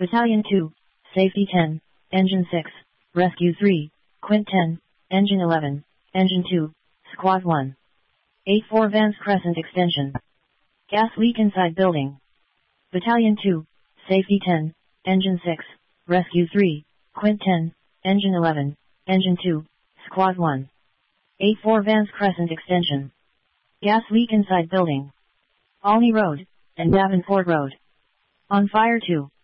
Battalion 2, Safety 10, Engine 6, Rescue 3, Quint 10, Engine 11, Engine 2, Squad 1. 84 Vance Crescent Extension. Gas leak inside building. Battalion 2, Safety 10, Engine 6, Rescue 3, Quint 10, Engine 11, Engine 2, Squad 1. 84 Vance Crescent Extension. Gas leak inside building. Alney Road, and Davenport Road. On fire 2.